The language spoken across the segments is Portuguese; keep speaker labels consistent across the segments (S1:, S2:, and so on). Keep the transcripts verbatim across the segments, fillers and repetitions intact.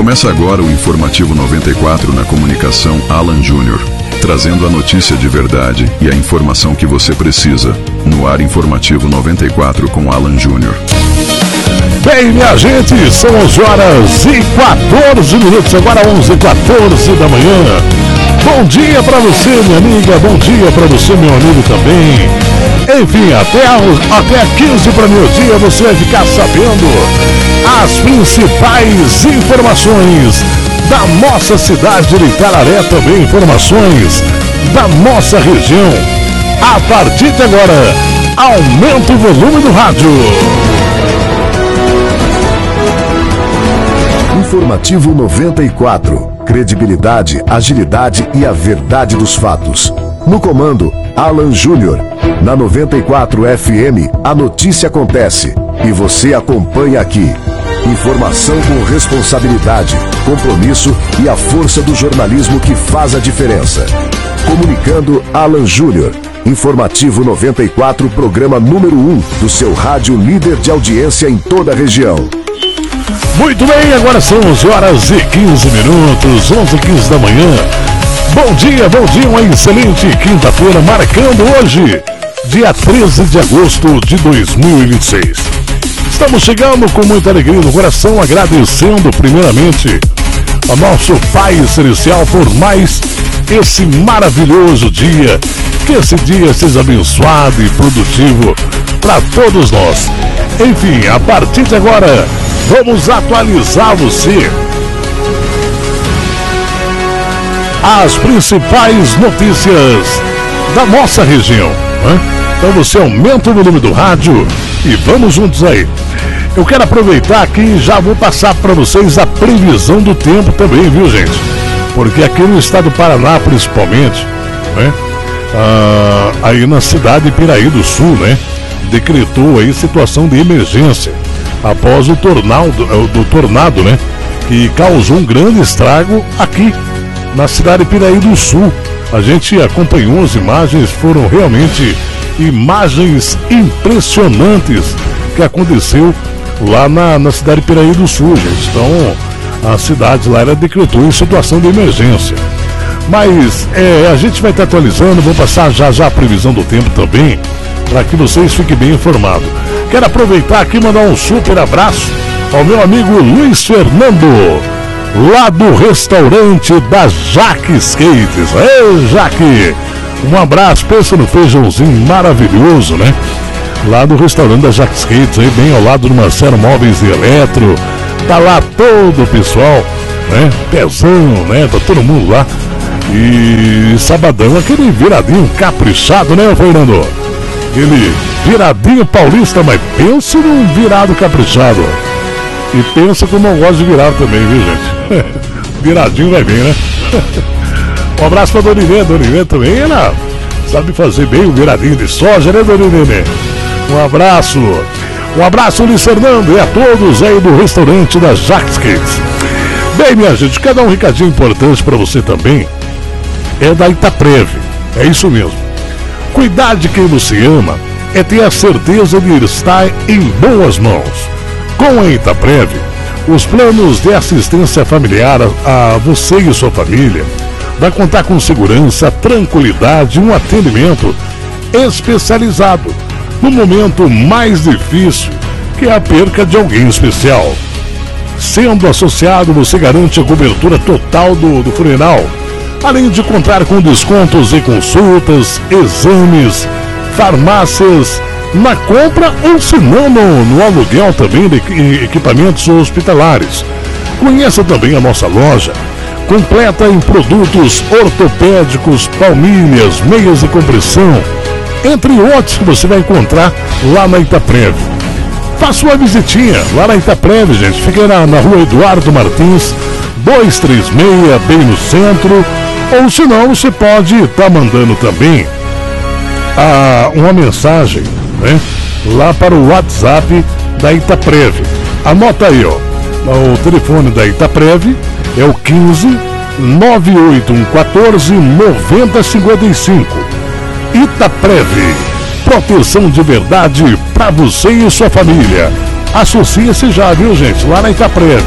S1: Começa agora o Informativo noventa e quatro na comunicação Alan Júnior, trazendo a notícia de verdade e a informação que você precisa. No ar Informativo noventa e quatro com Alan Júnior.
S2: Bem, minha gente, são onze horas e quatorze minutos, agora onze e quatorze da manhã. Bom dia pra você, minha amiga, bom dia pra você, meu amigo também. Enfim, até, até quinze para meio-dia você vai ficar sabendo as principais informações da nossa cidade de Itararé, também informações da nossa região. A partir de agora, aumenta o volume do rádio.
S3: Informativo noventa e quatro. Credibilidade, agilidade e a verdade dos fatos. No comando, Alan Júnior. Na noventa e quatro F M, a notícia acontece e você acompanha aqui. Informação com responsabilidade, compromisso e a força do jornalismo que faz a diferença. Comunicando, Alan Júnior. Informativo noventa e quatro, programa número um do seu rádio líder de audiência em toda a região.
S2: Muito bem, agora são onze horas e quinze minutos, onze e quinze da manhã. Bom dia, bom dia, uma excelente quinta-feira, marcando hoje, dia treze de agosto de dois mil e vinte e seis. Estamos chegando com muita alegria no coração, agradecendo primeiramente ao nosso Pai Celestial por mais esse maravilhoso dia. Que esse dia seja abençoado e produtivo para todos nós. Enfim, a partir de agora, vamos atualizar você. As principais notícias da nossa região, né? Então você aumenta o volume do rádio e vamos juntos aí. Eu quero aproveitar aqui e já vou passar para vocês a previsão do tempo também, viu, gente? Porque aqui no estado do Paraná, principalmente, né? Ah, aí na cidade de Piraí do Sul, né? Decretou aí situação de emergência após o tornado, do tornado, né? Que causou um grande estrago aqui na cidade de Piraí do Sul. A gente acompanhou as imagens, foram realmente imagens impressionantes que aconteceu lá na, na cidade de Piraí do Sul, gente. Então, a cidade lá era decretou em situação de emergência. Mas é, a gente vai estar atualizando, vou passar já já a previsão do tempo também, para que vocês fiquem bem informados. Quero aproveitar aqui e mandar um super abraço ao meu amigo Luiz Fernando, lá do restaurante da Jaque Skates. Ei, Jaque! Um abraço, pensa no feijãozinho maravilhoso, né? Lá do restaurante da Jaque Skates, aí bem ao lado do Marcelo Móveis e Eletro. Tá lá todo o pessoal, né? Pezão, né? Tá todo mundo lá. E sabadão, aquele viradinho caprichado, né, Fernando? Aquele viradinho paulista, mas pensa num virado caprichado. E pensa como eu gosto de virar também, viu, gente? Viradinho vai bem, né? Um abraço pra Dona Irene, Dona Irene também, ela sabe fazer bem o viradinho de soja, né, Dona Irene? Um abraço. Um abraço, Luiz Fernando, e a todos aí do restaurante da Jaque Skates. Bem, minha gente, quero dar um recadinho importante pra você também. É da Itaprev, é isso mesmo. Cuidar de quem você ama é ter a certeza de estar em boas mãos. Com a Itaprev, os planos de assistência familiar a, a você e sua família vai contar com segurança, tranquilidade e um atendimento especializado no momento mais difícil, que é a perca de alguém especial. Sendo associado, você garante a cobertura total do, do funeral, além de contar com descontos em consultas, exames, farmácias, na compra ou se não no, no aluguel também de equipamentos hospitalares. Conheça também a nossa loja, completa em produtos ortopédicos, palmilhas, meias de compressão, entre outros que você vai encontrar lá na Itaprev. Faça uma visitinha lá na Itaprev, gente. Fica na, na rua Eduardo Martins, duzentos e trinta e seis, bem no centro. Ou se não, você pode estar tá mandando também a, uma mensagem, né, lá para o WhatsApp da Itaprev. Anota aí, ó. O telefone da Itaprev é o quinze, nove oito um quatro, nove zero cinco cinco. Itaprev, proteção de verdade para você e sua família. Associe-se já, viu, gente? Lá na Itaprev.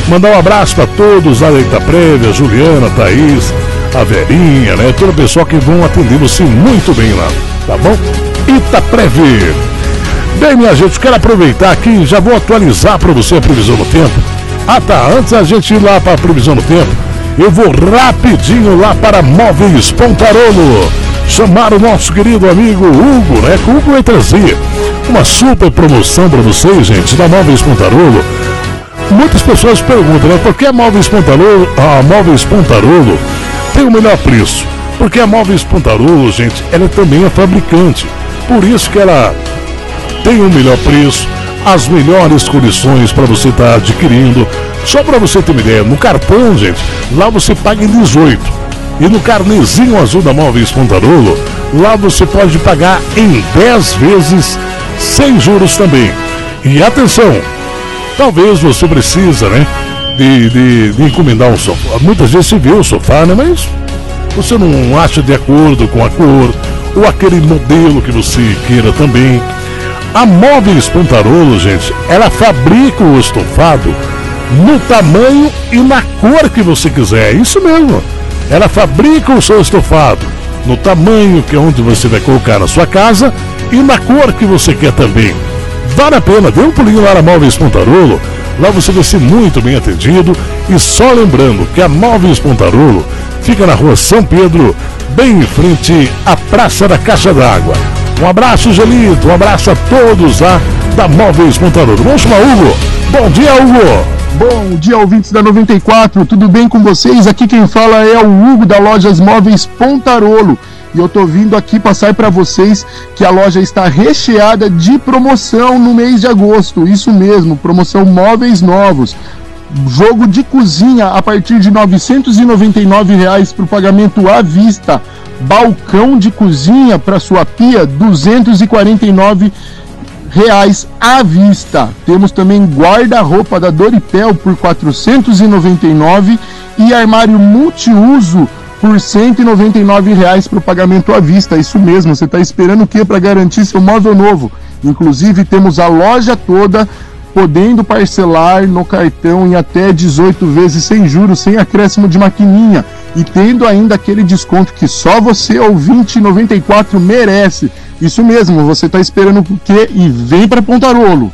S2: Mandar um abraço para todos lá da Itaprévia, a Juliana, a Thaís, a Verinha, né? Todo o pessoal que vão atender você muito bem lá, tá bom? Itaprévia. Bem, minha gente, quero aproveitar aqui, já vou atualizar para você a previsão do tempo. Ah tá, antes da gente ir lá para a previsão do tempo, eu vou rapidinho lá para Móveis Pontarolo. Chamar o nosso querido amigo Hugo, né? Que o Hugo vai trazer uma super promoção para vocês, gente, da Móveis Pontarolo. Muitas pessoas perguntam, né? Por que a Móveis Pontarolo, a Móveis Pontarolo tem o melhor preço? Porque a Móveis Pontarolo, gente, ela também é fabricante. Por isso que ela tem o melhor preço, as melhores condições para você estar tá adquirindo. Só para você ter uma ideia, no cartão, gente, lá você paga em dezoito. E no carnezinho azul da Móveis Pontarolo, lá você pode pagar em dez vezes sem juros também. E atenção, talvez você precisa, né, de, de, de encomendar um sofá. Muitas vezes você vê o sofá, né, mas você não acha de acordo com a cor ou aquele modelo que você queira também. A Móveis Pontarolo, gente, ela fabrica o estofado no tamanho e na cor que você quiser. Isso mesmo. Ela fabrica o seu estofado no tamanho que é onde você vai colocar na sua casa e na cor que você quer também. Vale a pena, dê um pulinho lá na Móveis Pontarolo. Lá você vai ser muito bem atendido. E só lembrando que a Móveis Pontarolo fica na rua São Pedro, bem em frente à Praça da Caixa d'Água. Um abraço, Gelito, um abraço a todos lá da Móveis Pontarolo. Vamos chamar Hugo. Bom dia, Hugo.
S4: Bom dia, ouvintes da noventa e quatro, tudo bem com vocês? Aqui quem fala é o Hugo da Lojas Móveis Pontarolo. E eu tô vindo aqui passar para vocês que a loja está recheada de promoção no mês de agosto. Isso mesmo, promoção móveis novos. Jogo de cozinha a partir de novecentos e noventa e nove reais para o pagamento à vista. Balcão de cozinha para sua pia, duzentos e quarenta e nove reais à vista. Temos também guarda-roupa da Doripel por quatrocentos e noventa e nove e armário multiuso por cento e noventa e nove reais para o pagamento à vista. Isso mesmo, você está esperando o que para garantir seu móvel novo? Inclusive temos a loja toda podendo parcelar no cartão em até dezoito vezes sem juros, sem acréscimo de maquininha e tendo ainda aquele desconto que só você, ouvinte noventa e quatro, merece. Isso mesmo, você está esperando o quê? E vem para Pontarolo.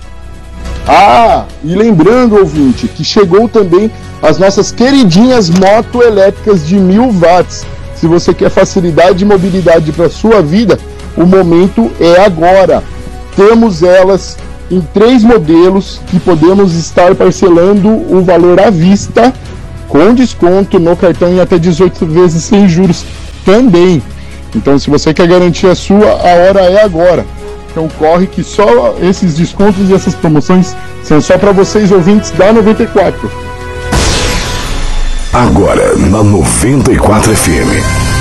S4: Ah, e lembrando, ouvinte, que chegou também as nossas queridinhas moto elétricas de mil watts. Se você quer facilidade e mobilidade para sua vida, o momento é agora. Temos elas em três modelos que podemos estar parcelando o valor à vista, com desconto no cartão em até dezoito vezes sem juros também. Então, se você quer garantir a sua, a hora é agora. Então, corre que só esses descontos e essas promoções são só para vocês, ouvintes da noventa e quatro.
S3: Agora, na noventa e quatro F M.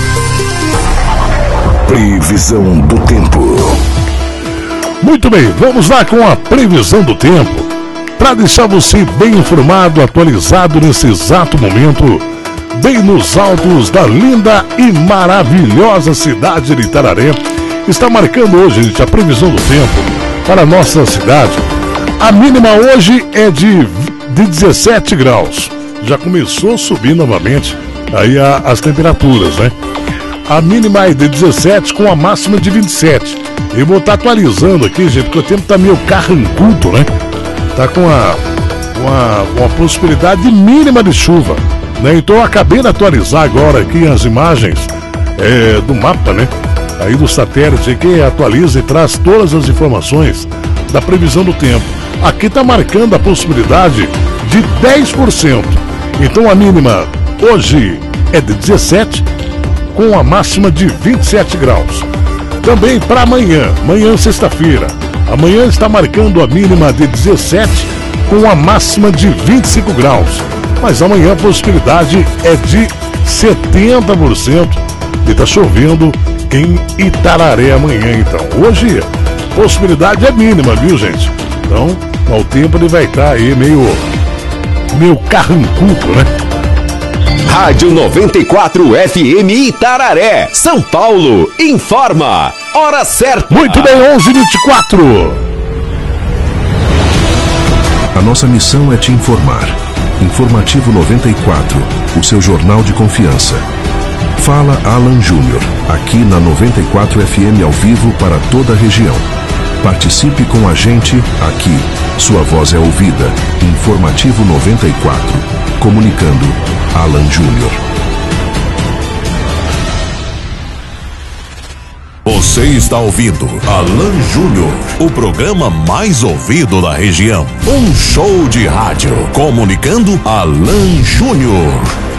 S3: Previsão do tempo.
S2: Muito bem, vamos lá com a previsão do tempo. Para deixar você bem informado, atualizado nesse exato momento, bem nos altos da linda e maravilhosa cidade de Itararé, está marcando hoje, gente, a previsão do tempo para a nossa cidade. A mínima hoje é de, de dezessete graus. Já começou a subir novamente aí a, as temperaturas, né? A mínima é de dezessete com a máxima de vinte e sete. Eu vou estar atualizando aqui, gente, porque o tempo está meio carrancudo, né? Tá com a, uma, uma possibilidade mínima de chuva, né? Então eu acabei de atualizar agora aqui as imagens é, do mapa, né? Aí do satélite que atualiza e traz todas as informações da previsão do tempo. Aqui está marcando a possibilidade de dez por cento. Então a mínima hoje é de dezessete, com a máxima de vinte e sete graus. Também para amanhã, amanhã sexta-feira, amanhã está marcando a mínima de dezessete, com a máxima de vinte e cinco graus. Mas amanhã a possibilidade é de setenta por cento de estar chovendo em Itararé amanhã, então. Hoje, a possibilidade é mínima, viu, gente? Então, o tempo ele vai estar aí meio, meio carrancudo, né?
S5: Rádio noventa e quatro F M Itararé, São Paulo, informa, hora certa.
S2: Muito bem, onze e vinte e quatro.
S3: A nossa missão é te informar,
S6: Informativo noventa e quatro, o seu jornal de confiança. Fala Alan Júnior, aqui na noventa e quatro F M ao vivo para toda a região. Participe com a gente aqui. Sua voz é ouvida. Informativo noventa e quatro. Comunicando, Alan Júnior.
S7: Você está ouvindo Alan Júnior, o programa mais ouvido da região. Um show de rádio. Comunicando, Alan Júnior.